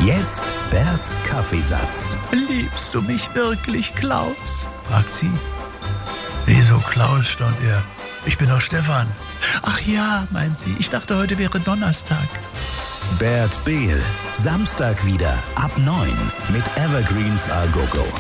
Jetzt Berts Kaffeesatz. Liebst du mich wirklich, Klaus? Fragt sie. Wieso Klaus, staunt er. Ich bin doch Stefan. Ach ja, meint sie. Ich dachte, heute wäre Donnerstag. Bert Behl. Samstag wieder ab 9 mit Evergreens A Go Go.